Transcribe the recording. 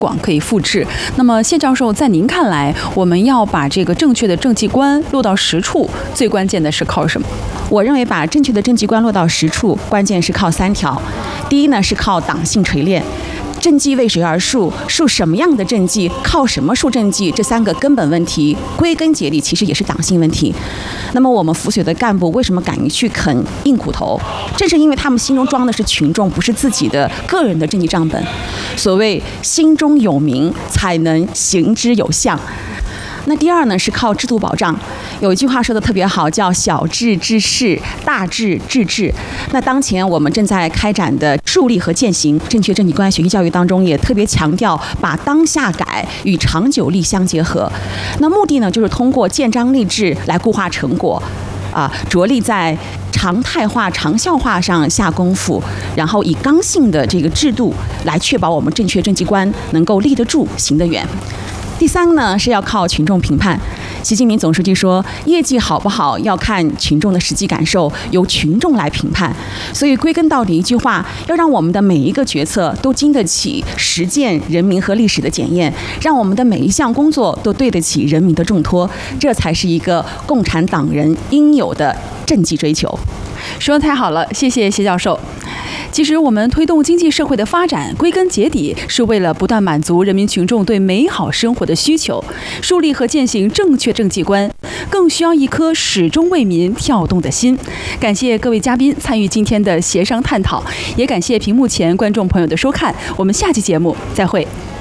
广可以复制。那么谢教授，在您看来，我们要把这个正确的政绩观落到实处，最关键的是靠什么？ 我认为把正确的政绩观落到实处，关键是靠3条。第一呢，是靠党性锤炼。政绩为谁而树？树什么样的政绩？靠什么树政绩？这3个根本问题，归根结底其实也是党性问题。那么我们扶水的干部为什么敢于去啃硬苦头？正是因为他们心中装的是群众，不是自己的个人的政绩账本。所谓心中有民，才能行之有象。那第二呢，是靠制度保障。有一句话说的特别好，叫小治治世，大治治治。那当前我们正在开展的树立和践行正确政绩观学习教育当中，也特别强调把当下改与长久力相结合。那目的呢，就是通过建章立制来固化成果，着力在常态化、长效化上下功夫，然后以刚性的这个制度来确保我们正确政绩观能够立得住、行得远。第3呢，是要靠群众评判。习近平总书记说，业绩好不好要看群众的实际感受，由群众来评判。所以归根到底一句话，要让我们的每一个决策都经得起实践、人民和历史的检验，让我们的每一项工作都对得起人民的重托，这才是一个共产党人应有的政绩追求。 说得太好了，谢谢谢教授。其实我们推动经济社会的发展，归根结底是为了不断满足人民群众对美好生活的需求，树立和践行正确政绩观，更需要一颗始终为民跳动的心。感谢各位嘉宾参与今天的协商探讨，也感谢屏幕前观众朋友的收看，我们下期节目再会。